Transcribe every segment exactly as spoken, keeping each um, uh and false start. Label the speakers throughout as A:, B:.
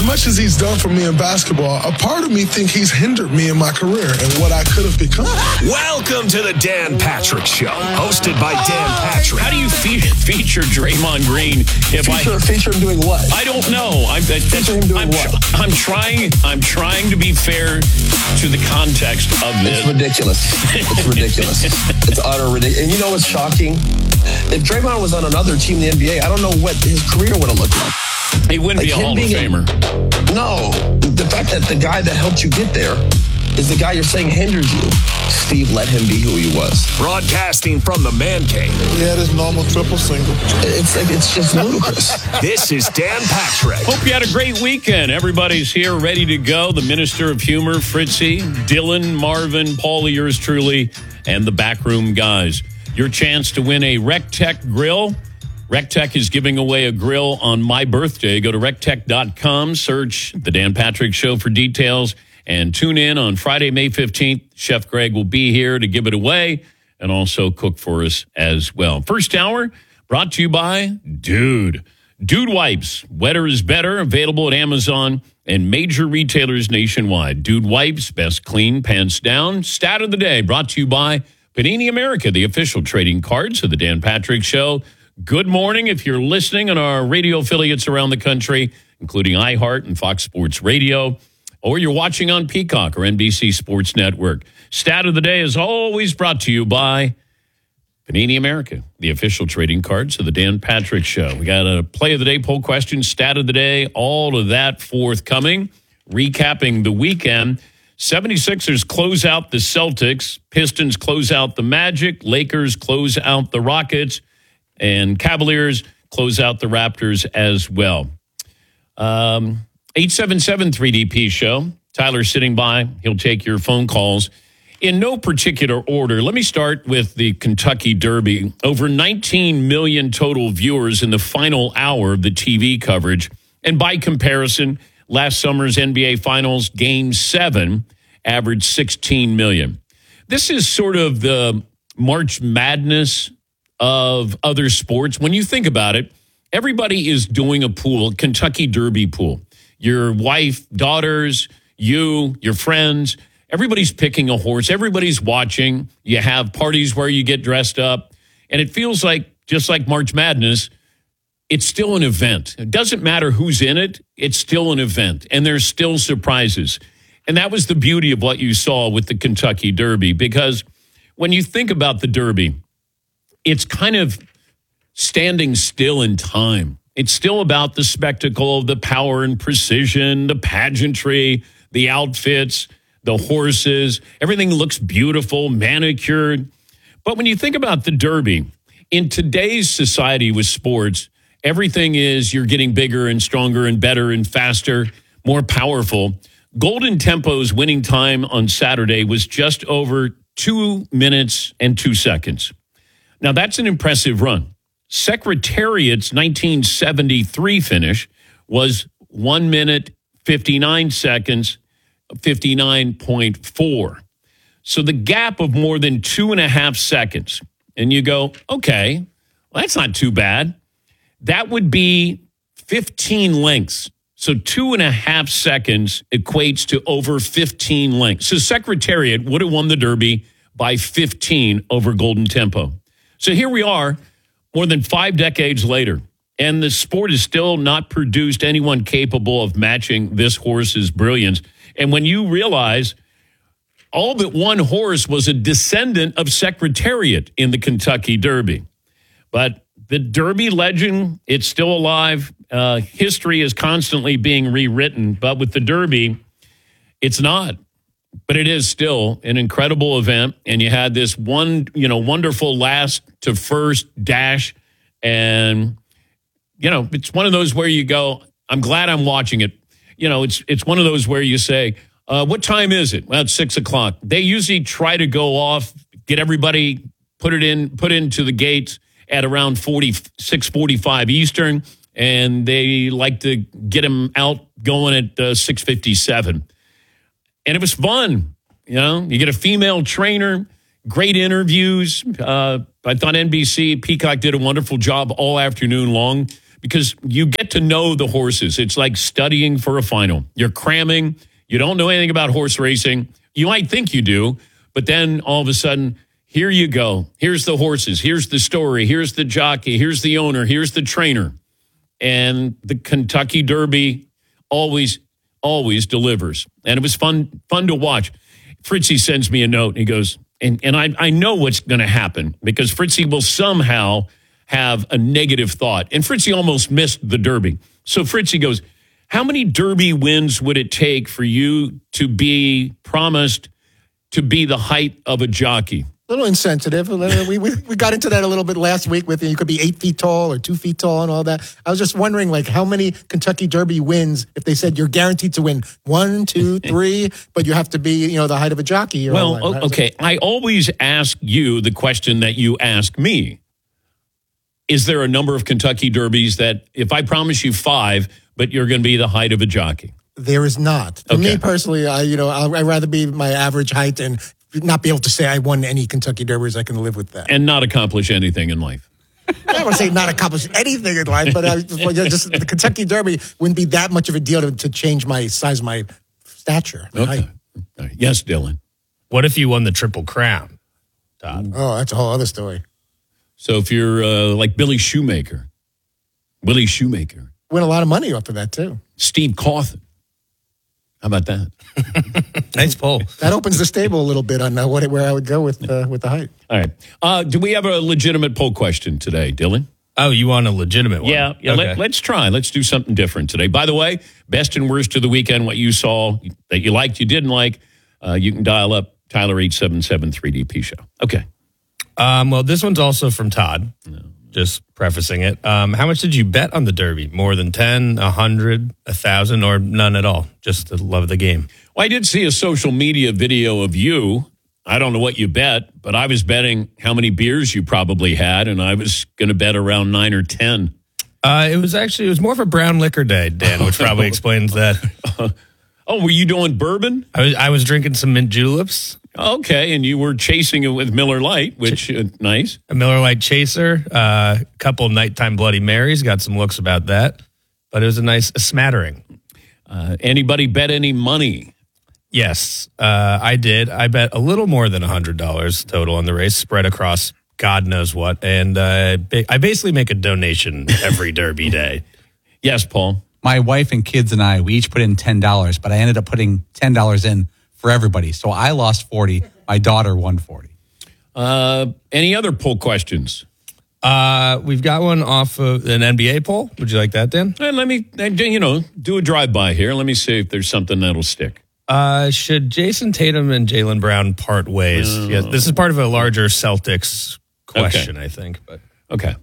A: much as he's done for me in basketball, a part of me think he's hindered me in my career and what I could have become.
B: Welcome to the Dan Patrick Show, hosted by Dan Patrick.
C: How do you fe- feature Draymond Green? If
A: Feature,
C: I
A: feature him doing what?
C: I don't know. I'm, that, that's,
A: Feature him doing
C: I'm,
A: what?
C: tr- I'm trying. I'm trying to be fair to the context of this.
D: It's ridiculous. It's ridiculous. It's utter ridiculous. And you know what's shocking? If Draymond was on another team in the N B A, I don't know what his career would have looked like.
C: He wouldn't
D: Like
C: be a
D: him
C: Hall of
D: being a-
C: Famer.
D: No, the fact that the guy that helped you get there is the guy you're saying hindered you. Steve let him be who he was.
B: Broadcasting from the Man Cave.
A: He had his normal triple single.
D: It's like it's just ludicrous.
B: This is Dan Patrick.
C: Hope you had a great weekend. Everybody's here, ready to go. The Minister of Humor, Fritzy, Dylan, Marvin, Paulie, yours truly, and the Backroom Guys. Your chance to win a RecTech grill. RecTech is giving away a grill on my birthday. Go to rec tech dot com, search The Dan Patrick Show for details, and tune in on Friday, May fifteenth. Chef Greg will be here to give it away and also cook for us as well. First hour brought to you by Dude. Dude Wipes. Wetter is better. Available at Amazon and major retailers nationwide. Dude Wipes. Best clean, pants down. Stat of the day brought to you by Panini America, the official trading cards of the Dan Patrick Show. Good morning if you're listening on our radio affiliates around the country, including iHeart and Fox Sports Radio, or you're watching on Peacock or N B C Sports Network. Stat of the day is always brought to you by Panini America, the official trading cards of the Dan Patrick Show. We got a play of the day, poll question, stat of the day, all of that forthcoming. Recapping the weekend, seventy-sixers close out the Celtics, Pistons close out the Magic, Lakers close out the Rockets, and Cavaliers close out the Raptors as well. Um, eight seven seven three D P show. Tyler's sitting by. He'll take your phone calls. In no particular order, let me start with the Kentucky Derby. Over nineteen million total viewers in the final hour of the T V coverage. And by comparison, last summer's N B A Finals Game seven averaged sixteen million. This is sort of the March Madness of other sports. When you think about it, everybody is doing a pool, Kentucky Derby pool. Your wife, daughters, you, your friends, everybody's picking a horse. Everybody's watching. You have parties where you get dressed up. And it feels like, just like March Madness, it's still an event. It doesn't matter who's in it. It's still an event. And there's still surprises. And that was the beauty of what you saw with the Kentucky Derby. Because when you think about the Derby, it's kind of standing still in time. It's still about the spectacle, the power and precision, the pageantry, the outfits, the horses. Everything looks beautiful, manicured. But when you think about the Derby, in today's society with sports, everything is you're getting bigger and stronger and better and faster, more powerful. Golden Tempo's winning time on Saturday was just over two minutes and two seconds. Now, that's an impressive run. Secretariat's nineteen seventy-three finish was one minute, fifty-nine seconds, fifty-nine point four. So the gap of more than two and a half seconds. And you go, okay, well, that's not too bad. That would be fifteen lengths. So two and a half seconds equates to over fifteen lengths. So Secretariat would have won the Derby by fifteen over Golden Tempo. So here we are, more than five decades later, and the sport has still not produced anyone capable of matching this horse's brilliance. And when you realize all but one horse was a descendant of Secretariat in the Kentucky Derby. But the Derby legend, it's still alive. Uh, history is constantly being rewritten. But with the Derby, it's not. But it is still an incredible event. And you had this one, you know, wonderful last to first dash. And, you know, it's one of those where you go, I'm glad I'm watching it. You know, it's it's one of those where you say, uh, what time is it? Well, it's six o'clock. They usually try to go off, get everybody, put it in, put into the gates at around forty-six forty-five Eastern. And they like to get them out going at uh, six fifty-seven. And it was fun. You know, you get a female trainer, great interviews. Uh, I thought N B C, Peacock did a wonderful job all afternoon long because you get to know the horses. It's like studying for a final. You're cramming. You don't know anything about horse racing. You might think you do, but then all of a sudden, here you go. Here's the horses. Here's the story. Here's the jockey. Here's the owner. Here's the trainer. And the Kentucky Derby always, always delivers. And it was fun, fun to watch. Fritzy sends me a note. And he goes, and, and I, I know what's going to happen because Fritzy will somehow have a negative thought. And Fritzy almost missed the Derby. So Fritzy goes, how many Derby wins would it take for you to be promised to be the height of a jockey?
E: A little insensitive. We, we we got into that a little bit last week with you could be eight feet tall or two feet tall and all that. I was just wondering, like, how many Kentucky Derby wins if they said you're guaranteed to win one, two, three, but you have to be, you know, the height of a jockey.
C: Well,
E: like,
C: okay. I always ask you the question that you ask me. Is there a number of Kentucky Derbies that if I promise you five, but you're going to be the height of a jockey?
E: There is not. For
C: okay.
E: me personally, I you know I'd rather be my average height and not be able to say I won any Kentucky Derbies. I can live with that.
C: And not accomplish anything in life.
E: I don't want to say not accomplish anything in life, but I, just the Kentucky Derby wouldn't be that much of a deal to, to change my size, my stature. My
C: okay.
E: height.
C: Yes, Dylan.
F: What if you won the Triple Crown, Todd?
E: Oh, that's a whole other story.
C: So if you're uh, like Billy Shoemaker, Willie Shoemaker.
E: Win a lot of money off of that, too.
C: Steve Cawthon. How about that?
F: Nice poll.
E: That opens the stable a little bit on uh, what, where I would go with uh, with the height.
C: All right. Uh, do we have a legitimate poll question today, Dylan?
F: Oh, you want a legitimate one?
C: Yeah. yeah
F: okay.
C: let, let's try. Let's do something different today. By the way, best and worst of the weekend, what you saw that you liked, you didn't like, uh, you can dial up Tyler eight seven seven three D P show. Okay.
F: Um, well, this one's also from Todd. No. Just prefacing it. Um, how much did you bet on the Derby? More than ten, a hundred, a thousand, or none at all? Just the love of the game.
C: Well, I did see a social media video of you. I don't know what you bet, but I was betting how many beers you probably had, and I was going to bet around nine or ten.
F: Uh, it was actually, it was more of a brown liquor day, Dan, which probably explains that.
C: Oh, were you doing bourbon?
F: I was, I was drinking some mint juleps.
C: Okay, and you were chasing it with Miller Lite, which uh, nice.
F: A Miller Lite chaser, a uh, couple nighttime Bloody Marys, got some looks about that. But it was a nice a smattering.
C: Uh, anybody bet any money?
F: Yes, uh, I did. I bet a little more than one hundred dollars total on the race, spread across God knows what. And uh, I basically make a donation every Derby day.
C: Yes, Paul.
G: My wife and kids and I, we each put in ten dollars, but I ended up putting ten dollars in for everybody. So I lost forty. My daughter won forty.
C: Uh, any other poll questions?
F: Uh, we've got one off of an N B A poll. Would you like that, Dan?
C: Uh, let me, you know, do a drive-by here. Let me see if there's something that'll stick.
F: Uh, should Jason Tatum and Jaylen Brown part ways? Uh, yeah, this is part of a larger Celtics question, okay. I think. But
C: okay.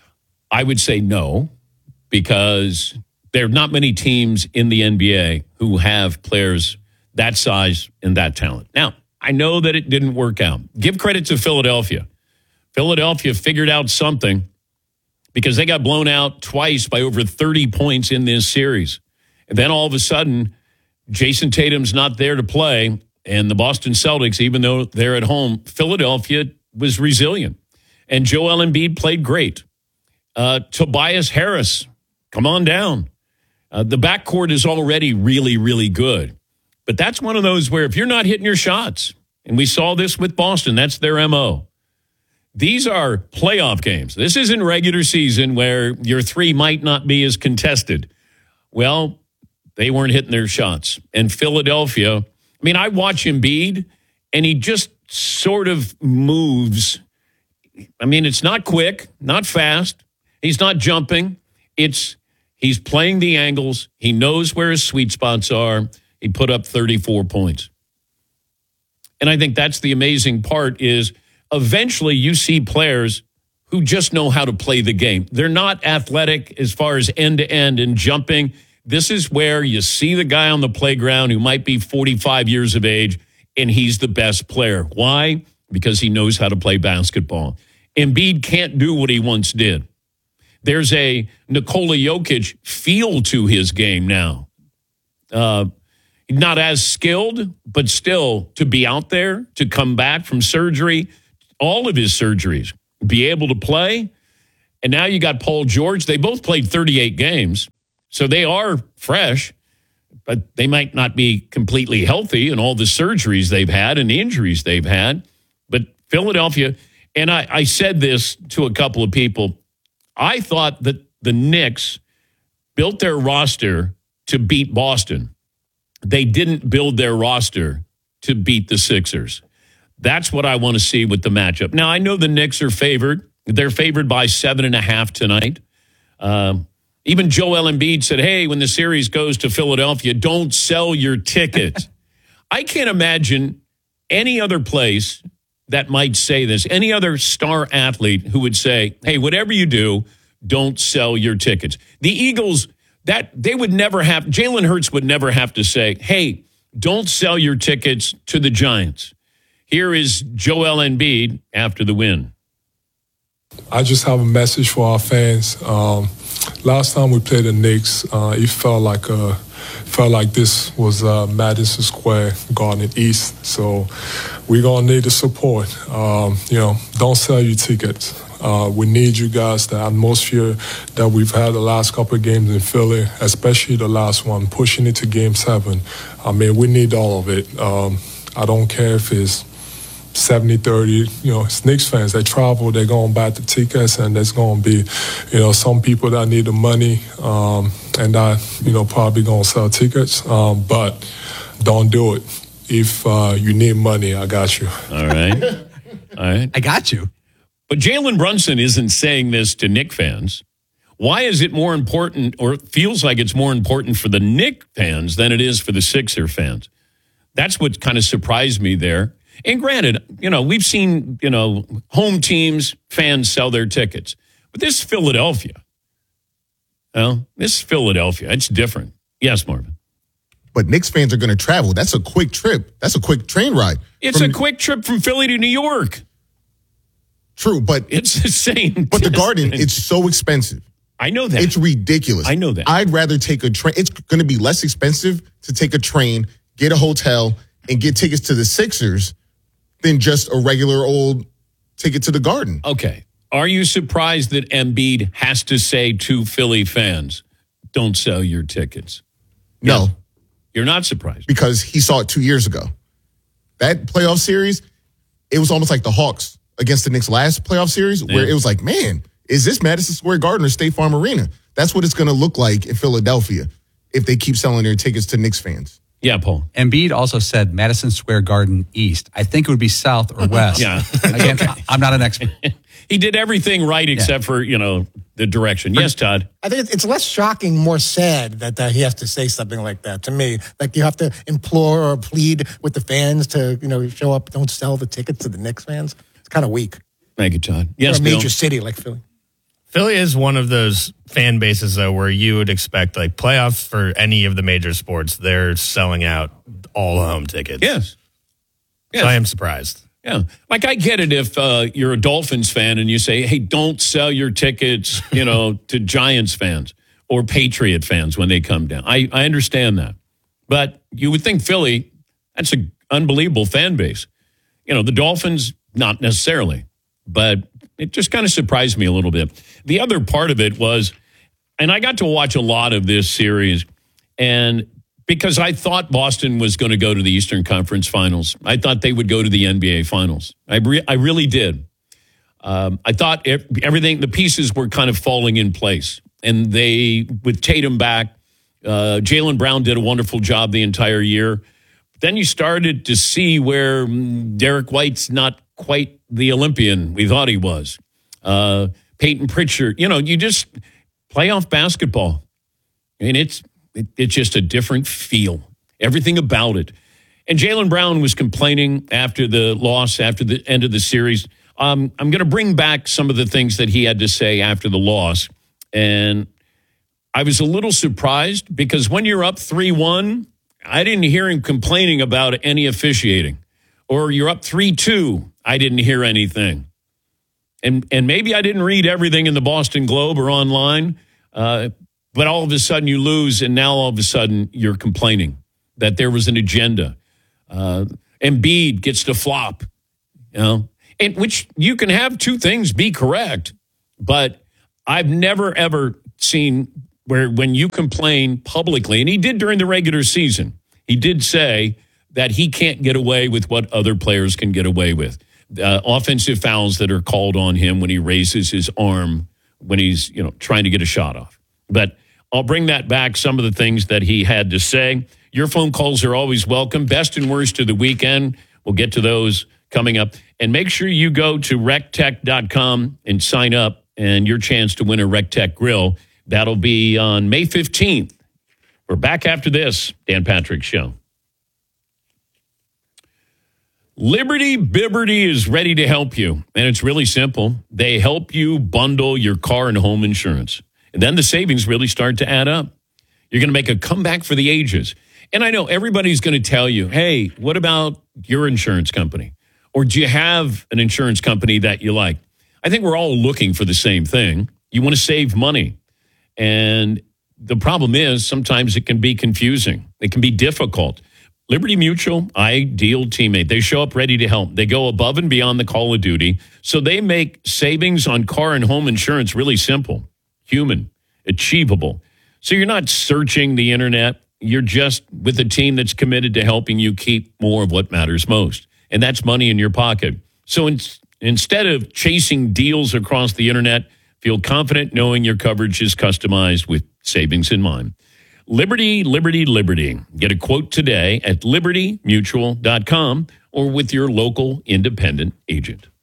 C: I would say no, because there are not many teams in the N B A who have players that size and that talent. Now, I know that it didn't work out. Give credit to Philadelphia. Philadelphia figured out something because they got blown out twice by over thirty points in this series. And then all of a sudden, Jason Tatum's not there to play, and the Boston Celtics, even though they're at home, Philadelphia was resilient. And Joel Embiid played great. Uh, Tobias Harris, come on down. Uh, the backcourt is already really, really good. But that's one of those where if you're not hitting your shots, and we saw this with Boston, that's their M O. These are playoff games. This isn't regular season where your three might not be as contested. Well, they weren't hitting their shots. And Philadelphia, I mean, I watch Embiid, and he just sort of moves. I mean, it's not quick, not fast. He's not jumping. It's he's playing the angles. He knows where his sweet spots are. He put up thirty-four points. And I think that's the amazing part is eventually you see players who just know how to play the game. They're not athletic as far as end-to-end and jumping. This is where you see the guy on the playground who might be forty-five years of age, and he's the best player. Why? Because he knows how to play basketball. Embiid can't do what he once did. There's a Nikola Jokic feel to his game now. Uh, not as skilled, but still to be out there, to come back from surgery, all of his surgeries, be able to play. And now you got Paul George. They both played thirty-eight games, so they are fresh, but they might not be completely healthy and all the surgeries they've had and the injuries they've had. But Philadelphia, and I, I said this to a couple of people, I thought that the Knicks built their roster to beat Boston. They didn't build their roster to beat the Sixers. That's what I want to see with the matchup. Now, I know the Knicks are favored. They're favored by seven and a half tonight. Um, even Joel Embiid said, hey, when the series goes to Philadelphia, don't sell your ticket. I can't imagine any other place that might say this, any other star athlete who would say, hey, whatever you do, don't sell your tickets. The Eagles, that they would never have, Jalen Hurts would never have to say, hey, don't sell your tickets to the Giants. Here is Joel Embiid after the win.
H: I just have a message for our fans. Um, last time we played the Knicks, uh, it felt like a, felt like this was uh, Madison Square Garden East. So we're gonna need the support. Um, you know, don't sell your tickets. Uh, we need you guys. The atmosphere that we've had the last couple of games in Philly, especially the last one, pushing it to Game Seven. I mean, we need all of it. Um, I don't care if it's seventy thirty, you know, it's Knicks fans, they travel, they're going to buy the tickets, and there's going to be, you know, some people that need the money um, and that, you know, probably going to sell tickets, um, but don't do it. If uh, you need money, I got you.
C: All right. All right.
G: I got you.
C: But Jalen Brunson isn't saying this to Knick fans. Why is it more important, or it feels like it's more important for the Knick fans than it is for the Sixer fans? That's what kind of surprised me there. And granted, you know, we've seen, you know, home teams, fans sell their tickets. But this is Philadelphia. Well, this is Philadelphia. It's different. Yes, Marvin.
I: But Knicks fans are going to travel. That's a quick trip. That's a quick train ride.
C: It's from, a quick trip from Philly to New York.
I: True, but
C: it's the same.
I: But the Garden, it's so expensive.
C: I know that.
I: It's ridiculous.
C: I know that.
I: I'd rather take a train. It's going to be less expensive to take a train, get a hotel, and get tickets to the Sixers than just a regular old ticket to the Garden.
C: Okay. Are you surprised that Embiid has to say to Philly fans, don't sell your tickets?
I: No.
C: Yes. You're not surprised.
I: Because he saw it two years ago. That playoff series, it was almost like the Hawks against the Knicks last playoff series, where yeah. it was like, man, is this Madison Square Garden or State Farm Arena? That's what it's going to look like in Philadelphia if they keep selling their tickets to Knicks fans.
C: Yeah, Paul.
G: Embiid also said Madison Square Garden East. I think it would be south or west.
C: Yeah.
G: Again, okay. I'm not an expert.
C: He did everything right except yeah. for, you know, the direction. Yes, Todd.
E: I think it's less shocking, more sad that uh, he has to say something like that to me. Like you have to implore or plead with the fans to, you know, show up, don't sell the tickets to the Knicks fans. It's kind of weak.
C: Thank you, Todd. Yes,
E: or a major
C: Bill.
E: city like Philly.
F: Philly is one of those fan bases, though, where you would expect, like, playoffs for any of the major sports, they're selling out all home tickets.
C: Yes. yes.
F: So I am surprised.
C: Yeah. Like, I get it if uh, you're a Dolphins fan and you say, hey, don't sell your tickets, you know, to Giants fans or Patriot fans when they come down. I, I understand that. But you would think Philly, that's an unbelievable fan base. You know, the Dolphins, not necessarily. But it just kind of surprised me a little bit. The other part of it was, and I got to watch a lot of this series, and because I thought Boston was going to go to the Eastern Conference Finals. I thought they would go to the N B A Finals. I, re- I really did. Um, I thought everything, the pieces were kind of falling in place. And they, with Tatum back, uh, Jaylen Brown did a wonderful job the entire year. But then you started to see where Derek White's not quite the Olympian we thought he was. Uh, Peyton Pritchard, you know, you just playoff basketball. I mean, it's it, it's just a different feel. Everything about it. And Jaylen Brown was complaining after the loss, after the end of the series. Um, I'm going to bring back some of the things that he had to say after the loss. And I was a little surprised because when you're up three one, I didn't hear him complaining about any officiating. Or you're up three two, I didn't hear anything. And and maybe I didn't read everything in the Boston Globe or online, uh, but all of a sudden you lose, and now all of a sudden you're complaining that there was an agenda. Uh, Embiid gets to flop, you know, and which you can have two things be correct, but I've never, ever seen where when you complain publicly, and he did during the regular season, he did say that he can't get away with what other players can get away with. Uh, offensive fouls that are called on him when he raises his arm when he's, you know, trying to get a shot off. But I'll bring that back, some of the things that he had to say. Your phone calls are always welcome. Best and worst of the weekend. We'll get to those coming up. And make sure you go to rec tech dot com and sign up, and your chance to win a RecTech grill. That'll be on May fifteenth. We're back after this Dan Patrick Show. Liberty Bibberty is ready to help you, and it's really simple. They help you bundle your car and home insurance, and then the savings really start to add up. You're going to make a comeback for the ages. And I know everybody's going to tell you, hey, what about your insurance company? Or do you have an insurance company that you like? I think we're all looking for the same thing. You want to save money. And the problem is sometimes it can be confusing. It can be difficult. Liberty Mutual, ideal teammate. They show up ready to help. They go above and beyond the call of duty. So they make savings on car and home insurance really simple, human, achievable. So you're not searching the internet. You're just with a team that's committed to helping you keep more of what matters most. And that's money in your pocket. So in, instead of chasing deals across the internet, feel confident knowing your coverage is customized with savings in mind. Liberty, Liberty, Liberty. Get a quote today at liberty mutual dot com or with your local independent agent.